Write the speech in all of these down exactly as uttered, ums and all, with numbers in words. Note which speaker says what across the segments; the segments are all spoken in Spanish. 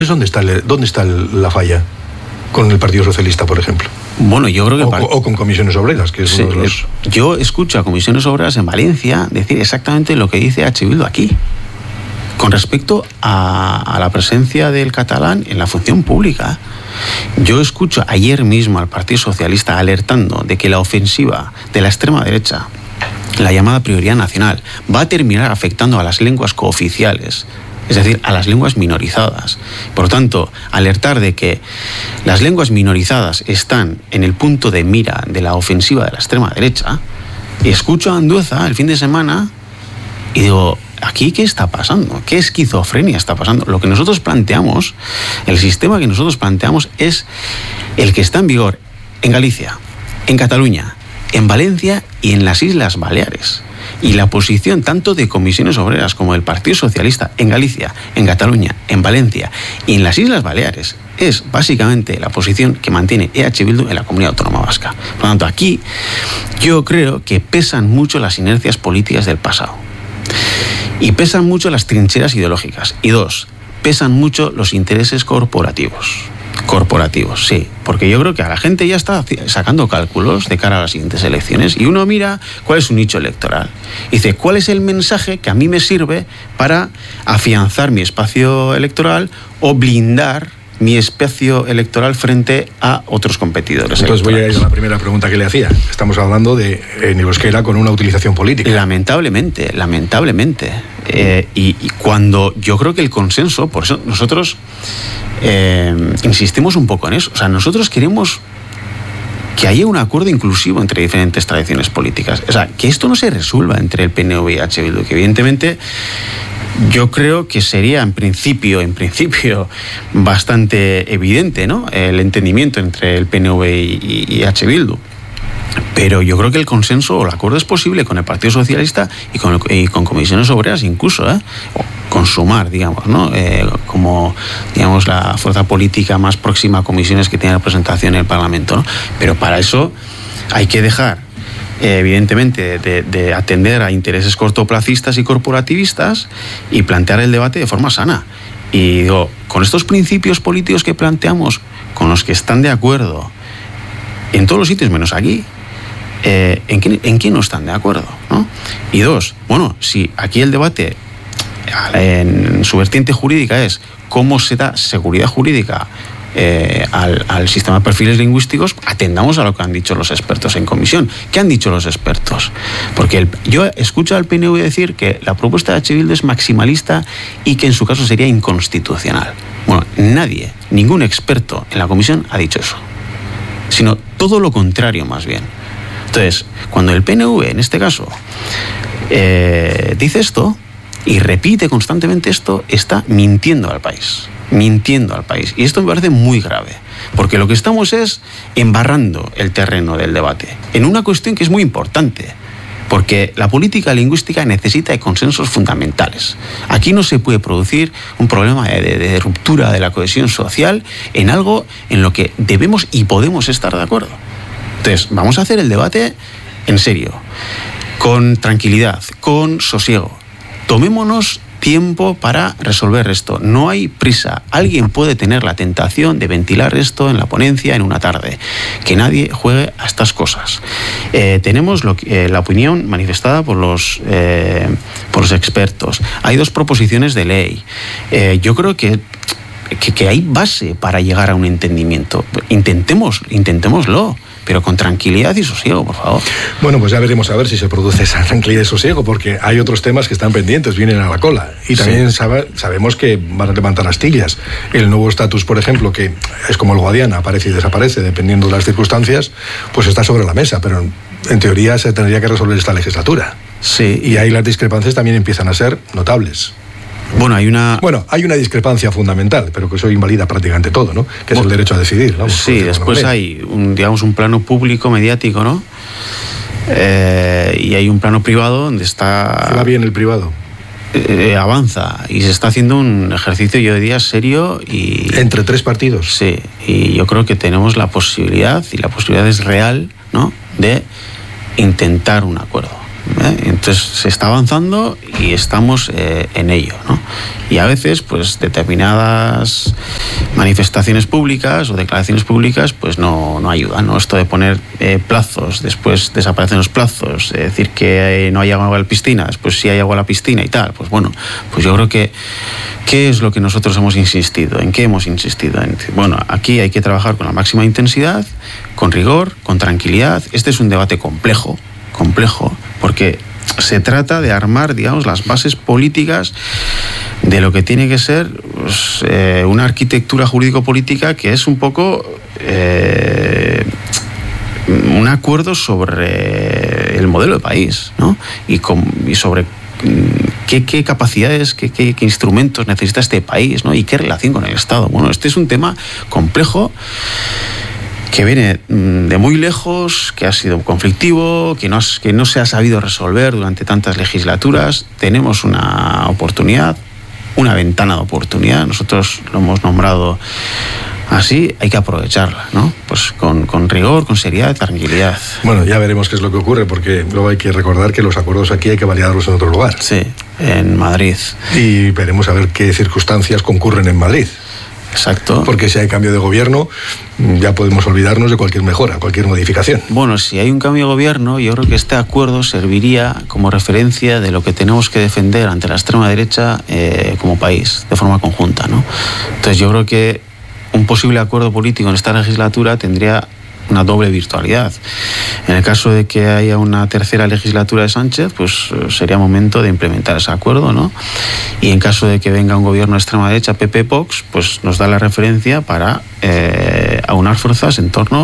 Speaker 1: ¿Dónde está, el, dónde está el, la falla? Con el Partido Socialista, por ejemplo.
Speaker 2: Bueno, yo creo que...
Speaker 1: O, part... o con Comisiones Obreras, que es
Speaker 2: sí,
Speaker 1: uno de los...
Speaker 2: Yo escucho a Comisiones Obreras en Valencia decir exactamente lo que dice H. Bildu aquí, con respecto a, a la presencia del catalán en la función pública. Yo escucho ayer mismo al Partido Socialista alertando de que la ofensiva de la extrema derecha, la llamada prioridad nacional, va a terminar afectando a las lenguas cooficiales, es decir, a las lenguas minorizadas. Por tanto, alertar de que las lenguas minorizadas están en el punto de mira de la ofensiva de la extrema derecha. Y escucho a Andueza el fin de semana y digo, ¿aquí qué está pasando? ¿Qué esquizofrenia está pasando? Lo que nosotros planteamos, el sistema que nosotros planteamos es el que está en vigor en Galicia, en Cataluña, en Valencia y en las Islas Baleares. Y la posición tanto de Comisiones Obreras como del Partido Socialista en Galicia, en Cataluña, en Valencia y en las Islas Baleares es básicamente la posición que mantiene E H Bildu en la Comunidad Autónoma Vasca. Por lo tanto, aquí yo creo que pesan mucho las inercias políticas del pasado. Y pesan mucho las trincheras ideológicas. Y dos, pesan mucho los intereses corporativos. Corporativos, sí. Porque yo creo que a la gente ya está sacando cálculos de cara a las siguientes elecciones y uno mira cuál es su nicho electoral. Y dice, ¿cuál es el mensaje que a mí me sirve para afianzar mi espacio electoral o blindar mi espacio electoral frente a otros competidores?
Speaker 1: Entonces voy a ir a la primera pregunta que le hacía. Estamos hablando de en euskera con una utilización política.
Speaker 2: Lamentablemente, lamentablemente. Eh, y, y cuando yo creo que el consenso, por eso nosotros eh, insistimos un poco en eso. O sea, nosotros queremos que haya un acuerdo inclusivo entre diferentes tradiciones políticas. O sea, que esto no se resuelva entre el P N V y H. Bildu, que evidentemente yo creo que sería en principio, en principio bastante evidente, ¿no?, el entendimiento entre el P N V y, y, y H. Bildu. Pero yo creo que el consenso o el acuerdo es posible con el Partido Socialista y con, y con Comisiones Obreras incluso, ¿eh? O con Sumar, digamos, ¿no? Eh, como, digamos, la fuerza política más próxima a comisiones que tiene representación en el Parlamento, ¿no? Pero para eso hay que dejar, eh, evidentemente, de, de atender a intereses cortoplacistas y corporativistas y plantear el debate de forma sana. Y digo, con estos principios políticos que planteamos, con los que están de acuerdo en todos los sitios menos aquí, eh, ¿en, qué, ¿en qué no están de acuerdo, ¿no? Y dos, bueno, si aquí el debate en su vertiente jurídica es cómo se da seguridad jurídica eh, al, al sistema de perfiles lingüísticos, atendamos a lo que han dicho los expertos en comisión. ¿Qué han dicho los expertos? Porque el, yo escucho al P N V decir que la propuesta de H. Bildu es maximalista y que en su caso sería inconstitucional. Bueno, nadie, ningún experto en la comisión ha dicho eso, sino todo lo contrario más bien. Entonces, cuando el P N V, en este caso, eh, dice esto y repite constantemente esto, está mintiendo al país, mintiendo al país. Y esto me parece muy grave, porque lo que estamos es embarrando el terreno del debate en una cuestión que es muy importante, porque la política lingüística necesita de consensos fundamentales. Aquí no se puede producir un problema de, de, de ruptura de la cohesión social en algo en lo que debemos y podemos estar de acuerdo. Entonces, vamos a hacer el debate en serio, con tranquilidad, con sosiego. Tomémonos tiempo para resolver esto. No hay prisa. Alguien puede tener la tentación de ventilar esto en la ponencia en una tarde. Que nadie juegue a estas cosas. Eh, tenemos lo que, eh, la opinión manifestada por los, eh, por los expertos. Hay dos proposiciones de ley. Eh, yo creo que, que, que hay base para llegar a un entendimiento. Intentemos, intentémoslo, pero con tranquilidad y sosiego, por favor.
Speaker 1: Bueno, pues ya veremos a ver si se produce esa tranquilidad y sosiego, porque hay otros temas que están pendientes, vienen a la cola. Y también sí. sabe, sabemos que van a levantar astillas. El nuevo estatus, por ejemplo, que es como el Guadiana, aparece y desaparece, dependiendo de las circunstancias, pues está sobre la mesa, pero en teoría se tendría que resolver esta legislatura.
Speaker 2: Sí.
Speaker 1: Y ahí las discrepancias también empiezan a ser notables.
Speaker 2: Bueno, hay una...
Speaker 1: Bueno, hay una discrepancia fundamental, pero que eso invalida prácticamente todo, ¿no? Que es bueno, el derecho a decidir, ¿no?
Speaker 2: Sí, después hay, un, digamos, un plano público, mediático, ¿no? Eh, y hay un plano privado donde está...
Speaker 1: Va bien el privado.
Speaker 2: Eh, avanza y se está haciendo un ejercicio, yo diría, serio y...
Speaker 1: Entre tres partidos.
Speaker 2: Sí, y yo creo que tenemos la posibilidad, y la posibilidad es real, ¿no?, de intentar un acuerdo. ¿eh? Entonces se está avanzando y estamos eh, en ello, ¿no? Y a veces, pues, determinadas manifestaciones públicas o declaraciones públicas, pues no, no ayudan, ¿no? Esto de poner eh, plazos, después desaparecen los plazos, eh, decir que eh, no hay agua en la piscina, después sí hay agua en la piscina y tal, pues bueno, pues yo creo que ¿qué es lo que nosotros hemos insistido? ¿En qué hemos insistido? En, bueno, aquí hay que trabajar con la máxima intensidad, con rigor, con tranquilidad. Este es un debate complejo, complejo, porque se trata de armar, digamos, las bases políticas de lo que tiene que ser, pues, eh, una arquitectura jurídico-política que es un poco eh, un acuerdo sobre el modelo de país, ¿no? Y, con, y sobre qué, qué capacidades, qué, qué, qué instrumentos necesita este país, ¿no? Y qué relación con el Estado. Bueno, este es un tema complejo que viene de muy lejos, que ha sido conflictivo, que no, has, que no se ha sabido resolver durante tantas legislaturas. Tenemos una oportunidad, una ventana de oportunidad, nosotros lo hemos nombrado así, hay que aprovecharla, ¿no? Pues con, con rigor, con seriedad, tranquilidad.
Speaker 1: Bueno, ya veremos qué es lo que ocurre, porque luego hay que recordar que los acuerdos aquí hay que validarlos en otro lugar.
Speaker 2: Sí, en Madrid.
Speaker 1: Y veremos a ver qué circunstancias concurren en Madrid.
Speaker 2: Exacto.
Speaker 1: Porque si hay cambio de gobierno, ya podemos olvidarnos de cualquier mejora, cualquier modificación.
Speaker 2: Bueno, si hay un cambio de gobierno, yo creo que este acuerdo serviría como referencia de lo que tenemos que defender ante la extrema derecha eh, como país, de forma conjunta, ¿no? Entonces yo creo que un posible acuerdo político en esta legislatura tendría una doble virtualidad. En el caso de que haya una tercera legislatura de Sánchez, pues sería momento de implementar ese acuerdo, ¿no? Y en caso de que venga un gobierno de extrema derecha, P P Vox, pues nos da la referencia para eh, aunar fuerzas en torno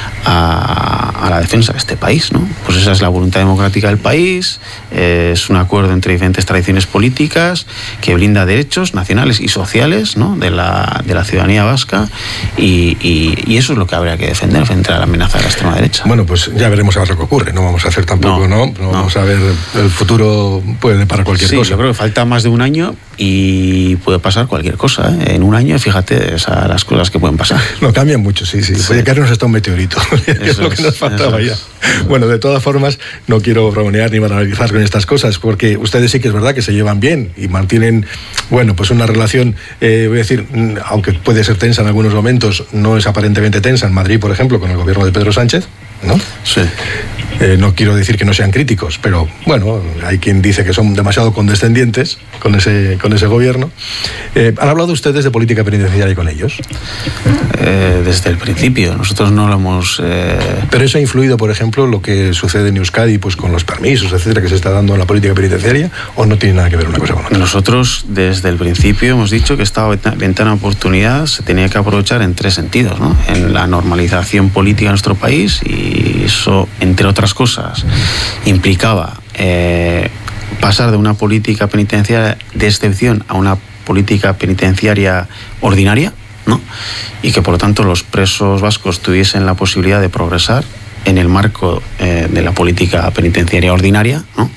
Speaker 2: a, a la defensa de este país, ¿no? Pues esa es la voluntad democrática del país, eh, es un acuerdo entre diferentes tradiciones políticas que blinda derechos nacionales y sociales, ¿no? de, la, de la ciudadanía vasca, y, y, y eso es lo que habría que defender frente a la amenaza de la extrema derecha.
Speaker 1: Bueno, pues ya veremos a ver lo que ocurre. No vamos a hacer tampoco, ¿no? No, no vamos no. a ver, el futuro puede para cualquier
Speaker 2: sí,
Speaker 1: cosa.
Speaker 2: Yo creo que falta más de un año y puede pasar cualquier cosa, ¿eh? En un año, fíjate, esas las cosas que pueden pasar.
Speaker 1: No, cambian mucho, sí, sí. sí. Puede caernos hasta un meteorito, que es lo que nos faltaba ya. Bueno, de todas formas, no quiero bromear ni banalizar con estas cosas, porque ustedes sí que es verdad que se llevan bien y mantienen, bueno, pues una relación, eh, voy a decir, aunque puede ser tensa en algunos momentos, no es aparentemente tensa en Madrid, por ejemplo, con el gobierno de Pedro Sánchez, ¿no?
Speaker 2: Sí.
Speaker 1: Eh, no quiero decir que no sean críticos, pero bueno, hay quien dice que son demasiado condescendientes con ese, con ese gobierno. Eh, ¿Han hablado ustedes de política penitenciaria con ellos?
Speaker 2: Eh, desde el principio, nosotros no lo hemos... Eh...
Speaker 1: ¿Pero eso ha influido, por ejemplo, lo que sucede en Euskadi, pues con los permisos, etcétera, que se está dando en la política penitenciaria, o no tiene nada que ver una cosa con otra?
Speaker 2: Nosotros, desde el principio, hemos dicho que esta ventana de oportunidad se tenía que aprovechar en tres sentidos, ¿no? En la normalización política de nuestro país, y eso, entre otras cosas, implicaba eh, pasar de una política penitenciaria de excepción a una política penitenciaria ordinaria, ¿no? Y que por lo tanto los presos vascos tuviesen la posibilidad de progresar en el marco eh, de la política penitenciaria ordinaria, ¿no?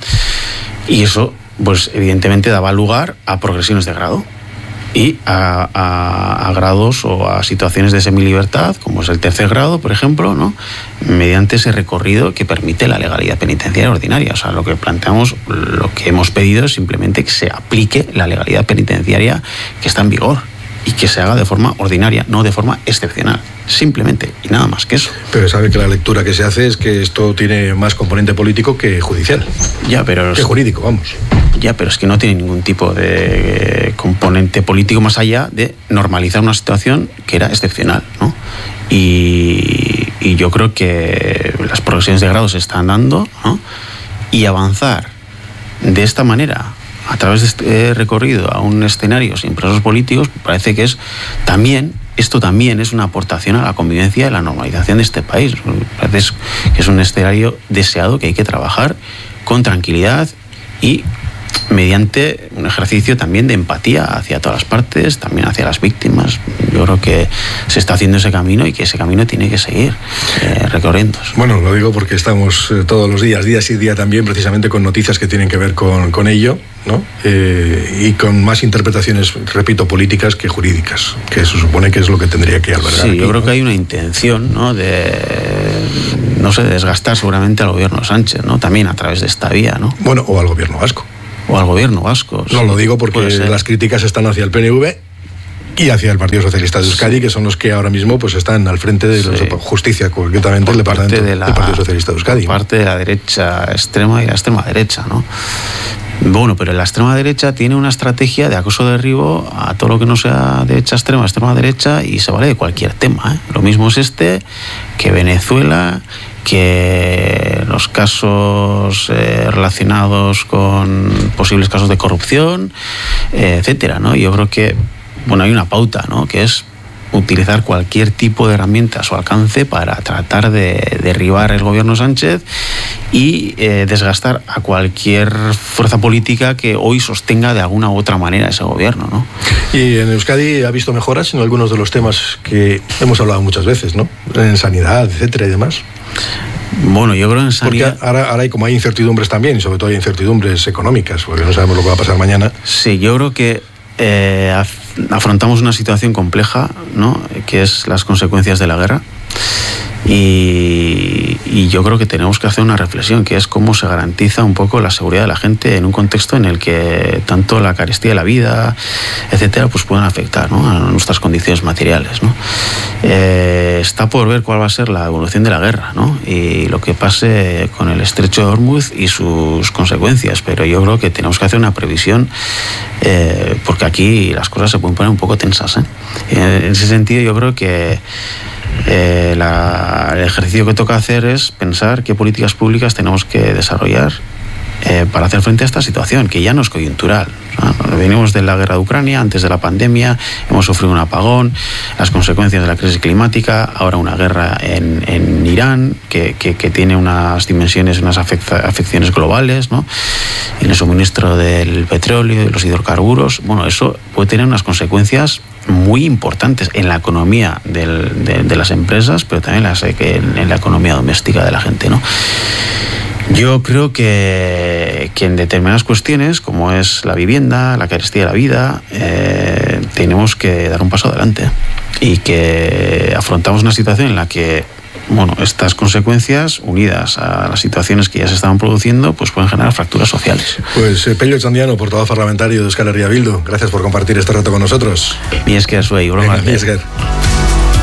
Speaker 2: Y eso, pues evidentemente daba lugar a progresiones de grado y a, a, a grados o a situaciones de semilibertad, como es el tercer grado, por ejemplo, ¿no? Mediante ese recorrido que permite la legalidad penitenciaria ordinaria. O sea, lo que planteamos, lo que hemos pedido es simplemente que se aplique la legalidad penitenciaria que está en vigor y que se haga de forma ordinaria, no de forma excepcional. Simplemente, y nada más que eso.
Speaker 1: Pero sabe que la lectura que se hace es que esto tiene más componente político que judicial.
Speaker 2: Ya, pero...
Speaker 1: Que jurídico, vamos.
Speaker 2: Ya, pero es que no tiene ningún tipo de componente político más allá de normalizar una situación que era excepcional, ¿no? Y, y yo creo que las progresiones de grado se están dando, ¿no? Y avanzar de esta manera, a través de este recorrido a un escenario sin presos políticos, parece que es también, esto también es una aportación a la convivencia y a la normalización de este país. Parece que es un escenario deseado que hay que trabajar con tranquilidad y mediante un ejercicio también de empatía hacia todas las partes, también hacia las víctimas. Yo creo que se está haciendo ese camino y que ese camino tiene que seguir eh, recorriendo.
Speaker 1: Bueno, lo digo porque estamos eh, todos los días, día sí día también, precisamente con noticias que tienen que ver con, con ello, ¿no? Eh, y con más interpretaciones, repito, políticas que jurídicas, que se supone que es lo que tendría que albergar.
Speaker 2: Sí,
Speaker 1: aquí,
Speaker 2: yo creo
Speaker 1: ¿no?
Speaker 2: que hay una intención, ¿no?, de, no sé, de desgastar seguramente al gobierno Sánchez, ¿no?, también a través de esta vía, ¿no?
Speaker 1: Bueno, o al gobierno vasco.
Speaker 2: O al gobierno vasco.
Speaker 1: No,
Speaker 2: sí,
Speaker 1: lo digo porque las críticas están hacia el P N V y hacia el Partido Socialista de Euskadi, sí, que son los que ahora mismo pues están al frente de la sí. justicia, concretamente el departamento de la, del Partido Socialista de Euskadi.
Speaker 2: Por parte de la derecha extrema y la extrema derecha, ¿no? Bueno, pero la extrema derecha tiene una estrategia de acoso derribo a todo lo que no sea derecha extrema, extrema derecha, y se vale de cualquier tema, ¿eh? Lo mismo es este que Venezuela, que los casos eh, relacionados con posibles casos de corrupción, eh, etcétera, ¿no? Yo creo que, bueno, hay una pauta, ¿no?, que es utilizar cualquier tipo de herramienta a su alcance para tratar de derribar el gobierno Sánchez y eh, desgastar a cualquier fuerza política que hoy sostenga de alguna u otra manera ese gobierno, ¿no?
Speaker 1: Y en Euskadi ha visto mejoras en algunos de los temas que hemos hablado muchas veces, ¿no? En sanidad, etcétera y demás.
Speaker 2: Bueno, yo creo en sanidad...
Speaker 1: Porque ahora, ahora hay como hay incertidumbres también, y sobre todo hay incertidumbres económicas, porque no sabemos lo que va a pasar mañana.
Speaker 2: Sí, yo creo que eh, afrontamos una situación compleja, ¿no?, que es las consecuencias de la guerra. Y, y yo creo que tenemos que hacer una reflexión, que es cómo se garantiza un poco la seguridad de la gente en un contexto en el que tanto la carestía de la vida, etcétera, pues pueden afectar, ¿no?, a nuestras condiciones materiales, ¿no? Eh, está por ver cuál va a ser la evolución de la guerra, ¿no?, y lo que pase con el estrecho de Hormuz y sus consecuencias, pero yo creo que tenemos que hacer una previsión, eh, porque aquí las cosas se pueden poner un poco tensas, ¿eh? En ese sentido yo creo que Eh, la, el ejercicio que toca hacer es pensar qué políticas públicas tenemos que desarrollar eh, para hacer frente a esta situación, que ya no es coyuntural, ¿no? Venimos de la guerra de Ucrania, antes de la pandemia, hemos sufrido un apagón, las consecuencias de la crisis climática, ahora una guerra en, en Irán, que, que, que tiene unas dimensiones, unas afecta, afecciones globales, ¿no?, en el suministro del petróleo y los hidrocarburos. Bueno, eso puede tener unas consecuencias muy importantes en la economía del, de, de las empresas, pero también las, en, en la economía doméstica de la gente, ¿no? Yo creo que, que en determinadas cuestiones, como es la vivienda, la carestía de la vida, eh, tenemos que dar un paso adelante y que afrontamos una situación en la que, bueno, estas consecuencias, unidas a las situaciones que ya se estaban produciendo, pues pueden generar fracturas sociales.
Speaker 1: Pues eh, Pello Echandiano, portavoz parlamentario de Euskal Herria Bildu, gracias por compartir este rato con nosotros.
Speaker 2: Mi esker zuei,
Speaker 1: Venga, mi esker.